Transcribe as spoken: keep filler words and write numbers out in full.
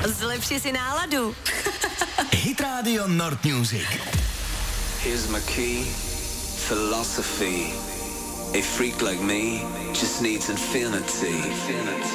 Zlepši si náladu. Hit Radio Nord Music. Here's my key, philosophy. A freak like me just needs infinity.